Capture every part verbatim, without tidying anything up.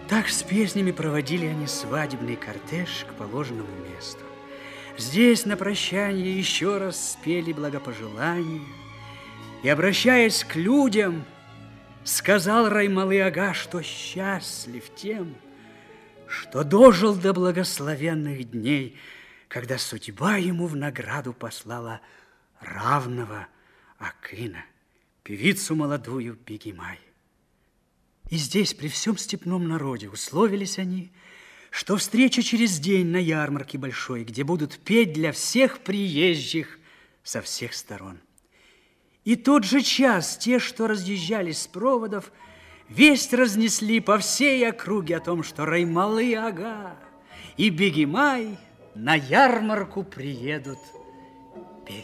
Так с песнями проводили они свадебный кортеж к положенному месту. Здесь на прощание еще раз спели благопожелания. И, обращаясь к людям, сказал Раймалы-ага, что счастлив тем, что дожил до благословенных дней, когда судьба ему в награду послала равного Акына, певицу молодую Бегимай. И здесь, при всем степном народе, условились они, что встреча через день на ярмарке большой, где будут петь для всех приезжих со всех сторон. И тот же час те, что разъезжались с проводов, весть разнесли по всей округе о том, что Раймалы-ага и Бегимай на ярмарку приедут петь.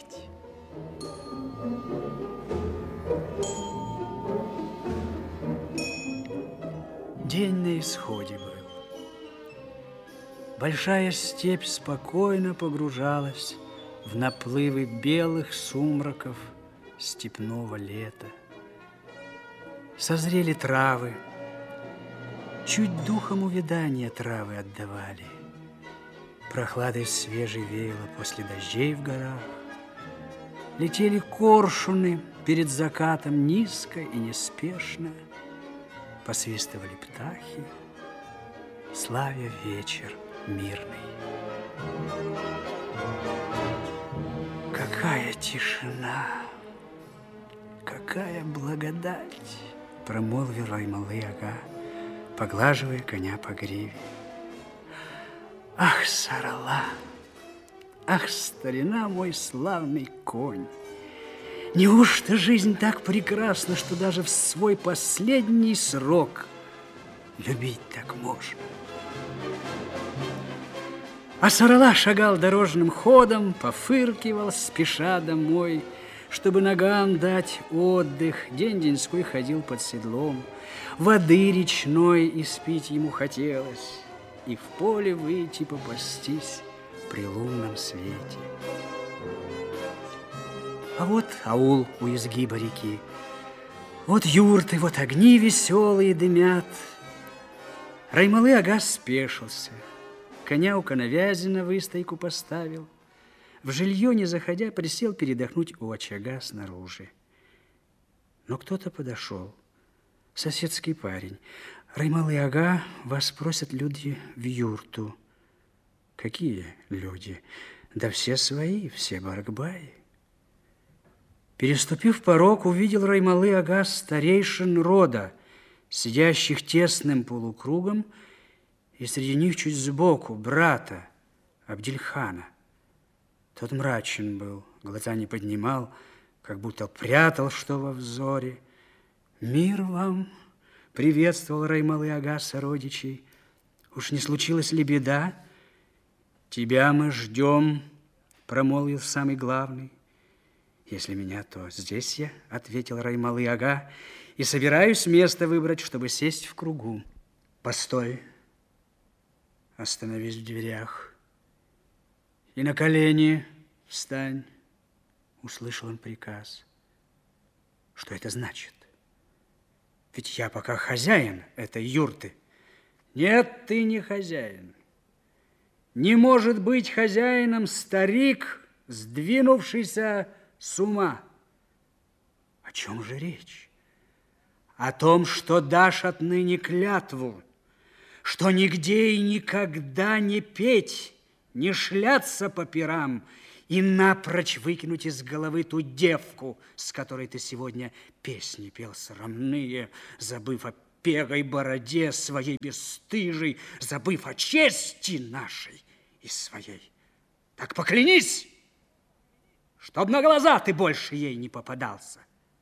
День на исходе был. Большая степь спокойно погружалась в наплывы белых сумраков степного лета. Созрели травы, чуть духом увядания травы отдавали. Прохладой свежей веяло после дождей в горах. Летели коршуны перед закатом низко и неспешно. Посвистывали птахи, славя вечер мирный. Какая тишина, какая благодать, промолвил Раймалы-ага, поглаживая коня по гриве. Ах, Сарала, ах, старина мой славный конь! Неужто жизнь так прекрасна, что даже в свой последний срок любить так можно? А Сарала шагал дорожным ходом, пофыркивал, спеша домой, чтобы ногам дать отдых. День-деньской ходил под седлом, воды речной испить ему хотелось, и в поле выйти попастись при лунном свете. А вот аул у изгиба реки, вот юрты, вот огни веселые дымят. Раймалы-ага спешился, коня у коновязи на выстойку поставил, в жилье не заходя присел передохнуть у очага снаружи. Но кто-то подошел, соседский парень. Раймалы-ага, вас просят люди в юрту. Какие люди? Да все свои, все баргбаи. Переступив порог, увидел Раймалы-ага старейшин рода, сидящих тесным полукругом, и среди них чуть сбоку брата Абдильхана. Тот мрачен был, глаза не поднимал, как будто прятал что во взоре. «Мир вам!» — приветствовал Раймалы-ага сородичей. «Уж не случилась ли беда?» «Тебя мы ждем», — промолвил самый главный. «Если меня, то здесь я», — ответил Раймалы-ага, «и собираюсь место выбрать, чтобы сесть в кругу». «Постой, остановись в дверях и на колени встань», — услышал он приказ. Что это значит? Ведь я пока хозяин этой юрты. Нет, ты не хозяин. Не может быть хозяином старик, сдвинувшийся с ума. О чем же речь? О том, что дашь отныне клятву, что нигде и никогда не петь, не шляться по пирам и напрочь выкинуть из головы ту девку, с которой ты сегодня песни пел срамные, забыв о пегой бороде своей бесстыжей, забыв о чести нашей и своей. Так поклянись, чтоб на глаза ты больше ей не попадался.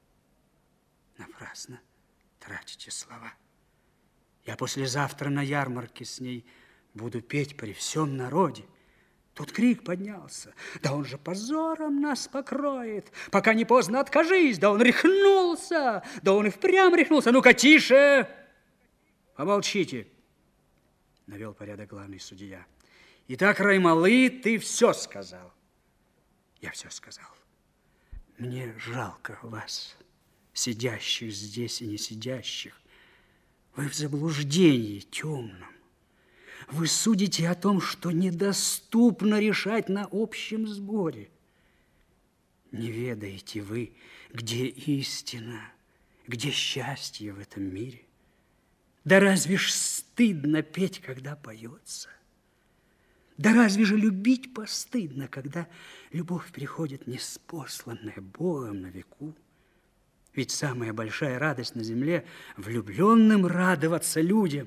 Напрасно тратите слова. Я послезавтра на ярмарке с ней буду петь при всем народе. Тут крик поднялся. Да он же позором нас покроет. Пока не поздно откажись. Да он рехнулся. Да он и впрямь рехнулся. Ну-ка, тише. Помолчите. Навел порядок главный судья. Итак, Раймалы, ты все сказал. Я все сказал. Мне жалко вас, сидящих здесь и не сидящих. Вы в заблуждении темном. Вы судите о том, что недоступно решать на общем сборе. Не ведаете вы, где истина, где счастье в этом мире. Да разве ж стыдно петь, когда поется? Да разве же любить постыдно, когда любовь приходит неспосланная Богом на веку? Ведь самая большая радость на земле – влюбленным радоваться людям.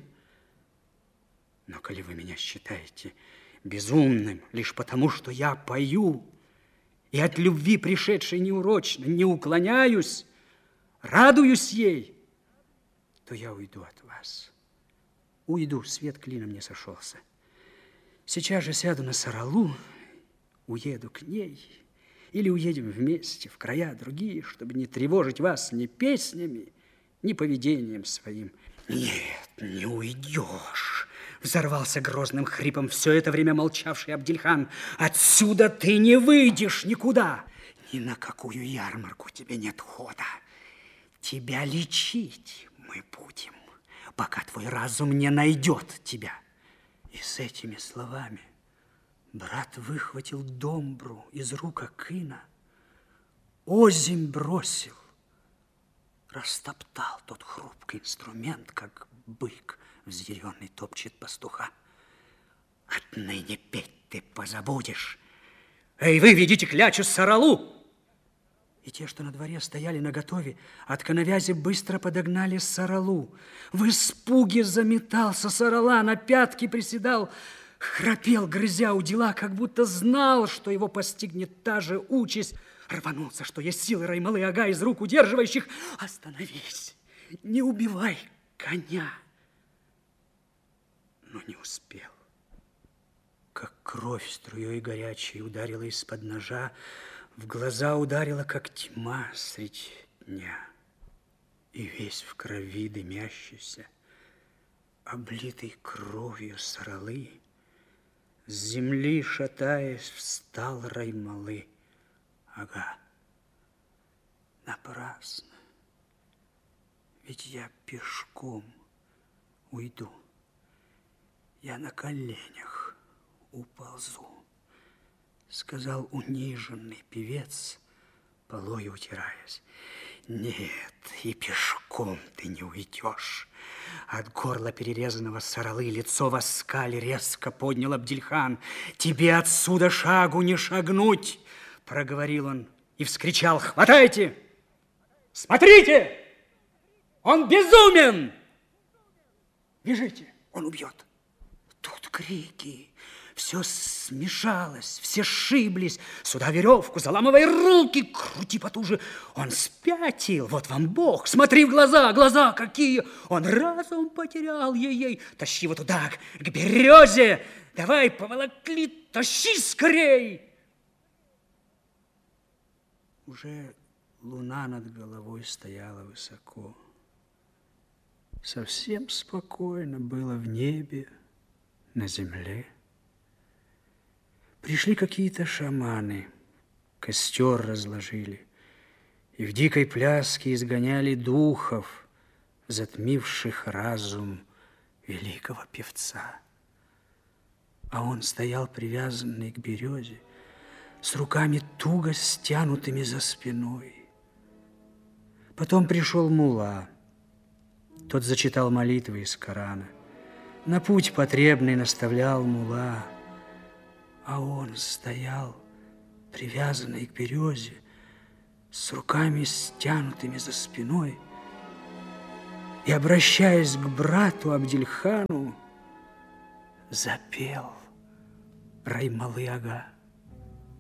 Но коли вы меня считаете безумным лишь потому, что я пою, и от любви пришедшей неурочно не уклоняюсь, радуюсь ей, то я уйду от вас. Уйду, свет клином не сошелся. Сейчас же сяду на саралу, уеду к ней, или уедем вместе в края другие, чтобы не тревожить вас ни песнями, ни поведением своим. Нет, не уйдешь, взорвался грозным хрипом все это время молчавший Абдельхан. Отсюда ты не выйдешь никуда. Ни на какую ярмарку тебе нет хода. Тебя лечить мы будем, пока твой разум не найдет тебя. И с этими словами брат выхватил домбру из рук Акына, озимь бросил, растоптал тот хрупкий инструмент, как бык взъяренный топчет пастуха. Отныне петь ты позабудешь. Эй, вы, ведите клячу саралу! И те, что на дворе стояли наготове, от коновязи быстро подогнали саралу. В испуге заметался сарала, на пятки приседал, храпел, грызя у дела, как будто знал, что его постигнет та же участь. Рванулся, что есть силы Раймалы-ага из рук удерживающих. Остановись, не убивай коня. Но не успел. Как кровь струей горячей ударила из-под ножа, в глаза ударила, как тьма средь дня. И весь в крови дымящийся, облитый кровью саралы, с земли, шатаясь, встал Раймалы-ага. Напрасно, ведь я пешком уйду, я на коленях уползу, сказал униженный певец, полой утираясь. Нет, и пешком ты не уйдешь. От горла перерезанного саралы лицо в оскале резко поднял Абдельхан. Тебе отсюда шагу не шагнуть, проговорил он и вскричал: хватайте! Смотрите! Он безумен! Бежите, он убьет. Тут крики. Все смешалось, все сшиблись. Сюда веревку, заламывай руки, крути потуже. Он спятил, вот вам Бог. Смотри в глаза, глаза какие. Он разум потерял ей-ей. Тащи его туда, к березе. Давай, поволокли, тащи скорей. Уже луна над головой стояла высоко. Совсем спокойно было в небе, на земле. Пришли какие-то шаманы, костер разложили, и в дикой пляске изгоняли духов, затмивших разум великого певца. А он стоял привязанный к березе, с руками туго стянутыми за спиной. Потом пришел мулла, тот зачитал молитвы из Корана, на путь потребный наставлял мулла. А он стоял, привязанный к березе, с руками стянутыми за спиной, и, обращаясь к брату Абдельхану, запел Раймалы-ага.